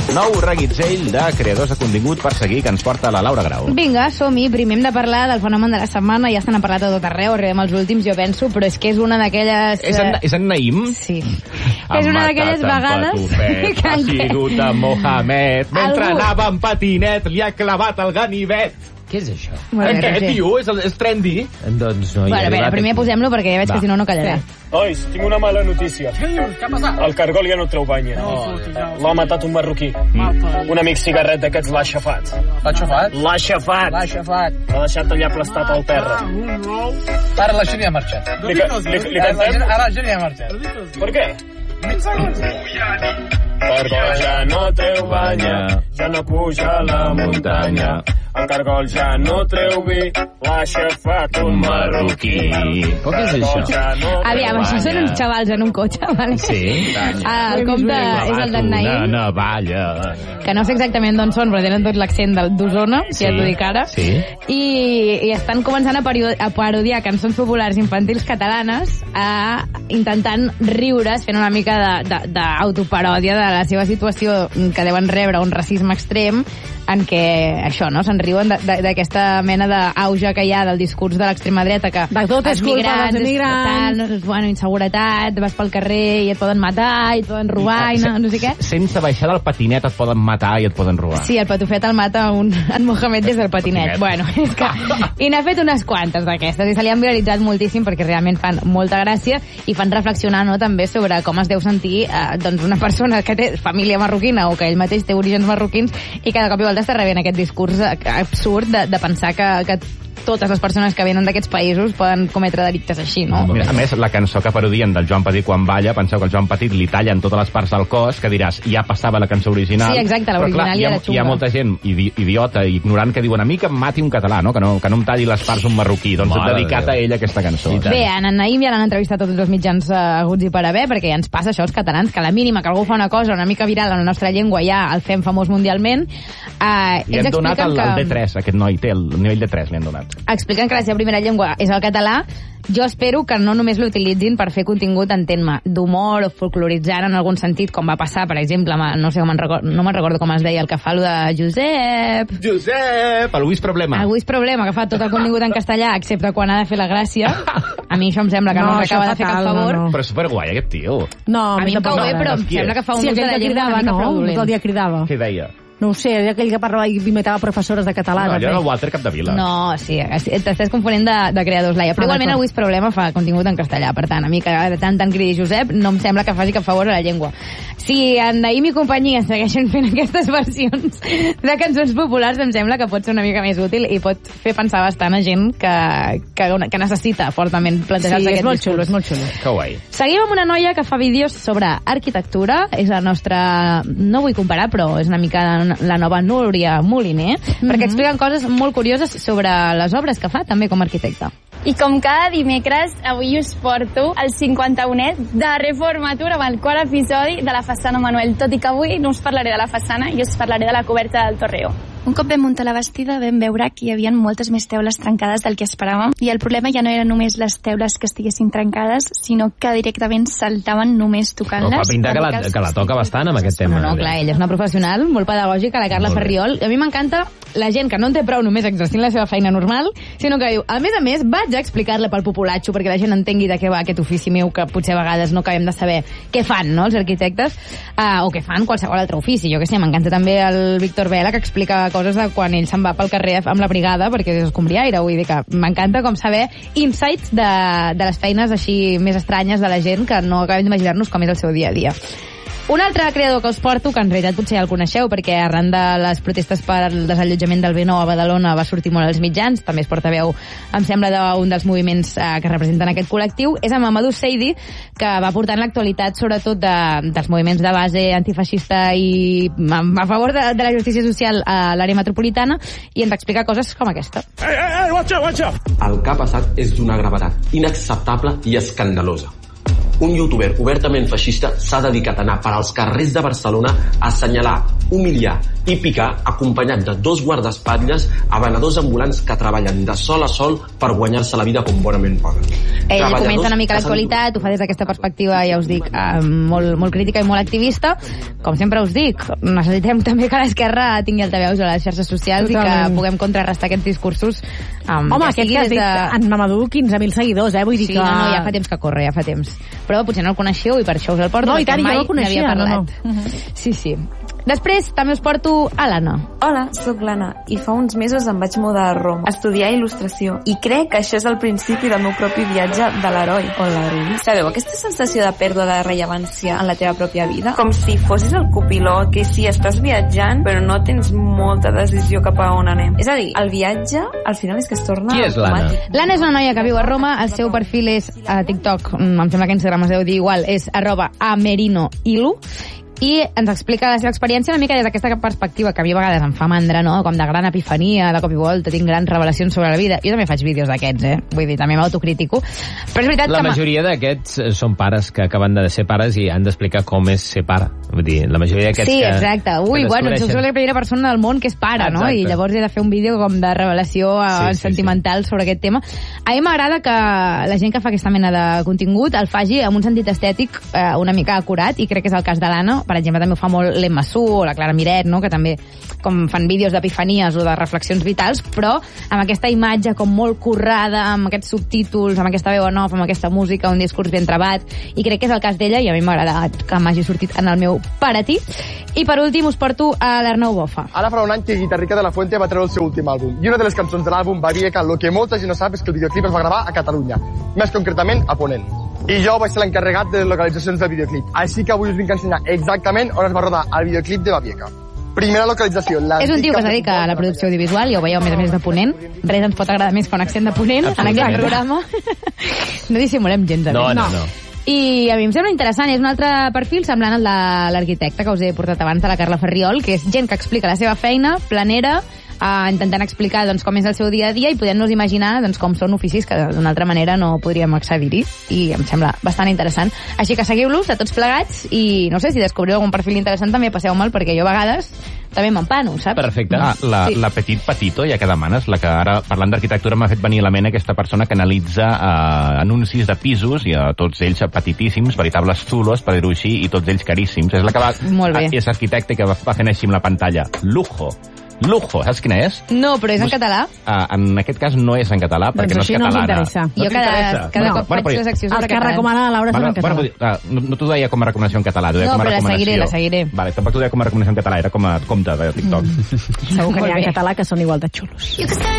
Nou reguitzell de creadors de contingut per seguir que ens porta la Laura Grau. Vinga, som-hi. Primer hem de parlar del fenomen de la setmana. Ja se n'ha parlat a tot arreu, arribem als últims, jo penso, però és que és una d'aquelles... És en Naïm? Sí. És una d'aquelles vegades... Ha sigut en Mohamed. Mentre anava en patinet, li ha clavat el ganivet. Què és això? Què, tio? És trendy? Doncs no hi ha arribat. Primer posem-lo perquè ja veig que si no, no callaré. Ois, tinc una mala notícia. Què dius? Què ha passat? El cargol ja no treu banya. L'ha matat un marroquí. Un amic cigarret d'aquests l'ha aixafat. L'ha aixafat? L'ha aixafat. L'ha aixafat. L'ha deixat allà aplastat al terra. Ara la gent ja ha marxat. Ara la gent ja ha marxat. Per què? Cargol ja no treu banya, ja no puja a la muntanya. El cargol ja no treu vi, l'ha aixafat un marroquí. Però què és això? Aviam, això són uns xavals en un cotxe, vale? Sí. El compte és el d'en Naïm. Una navalla. Que no sé exactament d'on són, però tenen tot l'accent d'Osona, si ja t'ho dic ara. Sí. I estan començant a parodiar cançons populars infantils catalanes, intentant riure's, fent una mica d'autoparòdia de la seva situació, que deuen rebre un racisme extrem, en què això, no? Se'n riuen d'aquesta mena d'auge que hi ha del discurs de l'extrema dreta, que de tot és culpa dels immigrants, bueno, inseguretat, vas pel carrer i et poden matar, i et poden robar, i no sé què. Sense baixar del patinet et poden matar i et poden robar. Sí, el patufet el mata en Mohamed des del patinet. Bueno, és que... I n'ha fet unes quantes d'aquestes, i se li han viralitzat moltíssim perquè realment fan molta gràcia i fan reflexionar, no?, també sobre com es deu sentir doncs una persona que té família marroquina o que ell mateix té orígens marroquins i cada cop i volta està rebent aquest discurs absurd de pensar que totes les persones que venen d'aquests països poden cometre delictes així, no? Mira, a més, la cançó que parodien del Joan Petit quan balla, penseu que el Joan Petit li tallen totes les parts del cos, que diràs, ja passava la cançó original. Sí, exacte, l'original ja era xunga. Hi ha molta gent idiota i ignorant que diuen a mi que em mati un català, no? Que no em talli les parts un marroquí. Doncs he dedicat a ell aquesta cançó. Bé, en Naïm ja l'han entrevistat tots els mitjans haguts i per haver, perquè ja ens passa això als catalans, que a la mínima que algú fa una cosa una mica viral en la nostra llengua ja el fem famós mundialment. Li han donat el D3, aquest noi té el nivell D3, li han donat. Expliquen que la seva primera llengua és el català. Jo espero que no només l'utilitzin per fer contingut, entén-me, d'humor o folcloritzant en algun sentit, com va passar, per exemple, no sé, no me'n recordo com es deia, el que fa allò de Josep, el Luis Problema. El Luis Problema, que fa tot el contingut en castellà, excepte quan ha de fer la gràcia. A mi això em sembla que no m'acaba de fer cap favor. No. Però és superguai, aquest tio. No, a mi em cau bé, però em sembla que fa un ús de la llengua una mica fraudulent. Tot el dia cridava. Què deia? No ho sé, era aquell que parlava i imitava professores de català. No, allò era el Walter Capdevila. No, sí, t'estàs confonent de creadors, Laia. Però igualment el Luis Problema fa contingut en castellà, per tant, a mi que de tant cridi Josep no em sembla que faci cap favor a la llengua. Si en Naïm i companyia segueixen fent aquestes versions de cançons populars, em sembla que pot ser una mica més útil i pot fer pensar bastant a gent que necessita fortament plantejar-se aquest discurs. És molt xulo. Que guai. Seguim amb una noia que fa vídeos sobre arquitectura. És la nostra... No vull comparar, però és una mica la nova Núria Moliner, perquè expliquen coses molt curioses sobre les obres que fa, també com a arquitecta. I com cada dimecres, avui us porto el 51è de Reformatur amb el quart episodi de la façana Manuel. Tot i que avui no us parlaré de la façana, jo us parlaré de la coberta del Torreó. Un cop vam muntar la bastida vam veure que hi havia moltes més teules trencades del que esperàvem i el problema ja no eren només les teules que estiguessin trencades, sinó que directament saltaven només tocant-les. Fa pinta que la toca bastant amb aquest tema. No, clar, ella és una professional molt pedagògica, la Carla Ferriol, i a mi m'encanta la gent que no en té prou només exercint la seva feina normal, sinó que diu, a més, vaig a explicar-le pel populatxo perquè la gent entengui de què va aquest ofici meu, que potser a vegades no acabem de saber què fan, no?, els arquitectes, o què fan qualsevol altre ofici. Jo què sé, m'encanta també el Víctor Vela, que explica coses de quan ell se'n va pel carrer amb la brigada perquè és escombriaire. Vull dir que m'encanta com saber insights de les feines així més estranyes de la gent que no acabem d'imaginar-nos com és el seu dia a dia. Un altre creador que us porto, que en realitat potser ja el coneixeu perquè arran de les protestes per el desallotjament del B9 a Badalona va sortir molt als mitjans, també es portaveu, em sembla, d'un dels moviments que representen aquest col·lectiu, és en Mamadou Seidi, que va portant l'actualitat sobretot dels moviments de base antifeixista i a favor de la justícia social a l'àrea metropolitana, i ens explica coses com aquesta. Watch out! El que ha passat és d'una gravetat inacceptable i escandalosa. un youtuber obertament feixista s'ha dedicat a anar per als carrers de Barcelona a assenyalar, humiliar i picar acompanyat de 2 guardaespatlles a venedors ambulants que treballen de sol a sol per guanyar-se la vida com bonament poden. Ell comenta una mica l'actualitat, ho fa des d'aquesta perspectiva, ja us dic, molt crítica i molt activista. Com sempre us dic, necessitem també que l'esquerra tingui altaveus a les xarxes socials i que puguem contrarrestar aquests discursos. Home, aquest que has dit, en Mamadou, 15.000 seguidors, vull dir que... Sí, no, ja fa temps que corre, ja fa temps. Però potser no el coneixeu i per això us el porto, perquè mai n'havia parlat. Sí. Després també us porto a l'Anna. Hola, sóc l'Anna i fa uns mesos em vaig mudar a Roma a estudiar il·lustració i crec que això és el principi del meu propi viatge de l'heroi o l'heroïna. Sabeu, aquesta sensació de pèrdua de rellevància en la teva pròpia vida? Com si fossis el copilot que sí, estàs viatjant però no tens molta decisió cap a on anem. És a dir, el viatge al final és que es torna... Qui és l'Anna? L'Anna és una noia que viu a Roma, el seu perfil és a TikTok, em sembla que Instagram es deu dir igual, és @amerinoilu, i ens explica la seva experiència una mica des d'aquesta perspectiva que a mi a vegades em fa mandra, no? Com de gran epifania, de cop i volta tinc grans revelacions sobre la vida. Jo també faig vídeos d'aquests, vull dir, també m'autocritico. Però és veritat la majoria d'aquests són pares que acaben de ser pares i han d'explicar com és ser pare. Vull dir, la majoria d'aquests sí, que... exacte. Ui, bueno, soc la primera persona del món que és pare, no? I llavors he de fer un vídeo com de revelació sentimental sobre aquest tema. A mi m'agrada que la gent que fa aquesta mena de contingut el faci amb un sentit estètic una mica acurat, i crec que és el cas de l'Anna. Per exemple, també ho fa molt l'Emma Su o la Clara Miret, no? Que també com fan vídeos d'epifanies o de reflexions vitals, però amb aquesta imatge com molt currada, amb aquests subtítols, amb aquesta veu en off, amb aquesta música, un discurs ben trebat, i crec que és el cas d'ella, i a mi m'ha agradat que m'hagi sortit en el meu per a ti. I per últim us porto a l'Arnau Bofa. Ara farà un any que Guitarrica de la Fuente va treure el seu últim àlbum, i una de les cançons de l'àlbum va dir que el que molta gent no sap és que el videoclip es va gravar a Catalunya, més concretament a Ponent. I jo vaig ser l'encarregat de les localitzacions del videoclip. Així que avui us vinc a ensenyar exactament on es va rodar el videoclip de Babieca. Primera localització. És un tio que es dedica a la producció audiovisual, ja ho veieu, a més de Ponent. Res ens pot agradar més que un accent de Ponent en aquest programa. No dissimulem gens, a més. No. I a mi em sembla interessant, és un altre perfil semblant al de l'arquitecte que us he portat abans, de la Carla Ferriol, que és gent que explica la seva feina, planera, intentant explicar doncs, com és el seu dia a dia i podent-nos imaginar doncs, com són oficis que d'una altra manera no podríem accedir-hi, i em sembla bastant interessant. Així que seguiu-los a tots plegats i no sé, si descobriu algun perfil interessant també passeu-me'l, perquè jo a vegades també m'empano, saps? Perfecte. La Petit Petito, ja que demanes, la que ara, parlant d'arquitectura, m'ha fet venir a la ment aquesta persona que analitza anuncis de pisos, i tots ells petitíssims, veritables zulos, per dir-ho així, i tots ells caríssims. És la que va... Molt bé. És arquitecte que va fent així amb la pantalla. Lujo, saps quina és? No, però és en català? En aquest cas no és en català, perquè no és catalana. Jo cada cop faig la secció sobre català. El que recomana la Laura és en català. No t'ho deia com a recomanació en català, t'ho deia com a recomanació. No, però la seguiré. Vale, tampoc t'ho deia com a recomanació en català, era com a compte de TikTok. Segur que n'hi ha en català que són igual de xulos.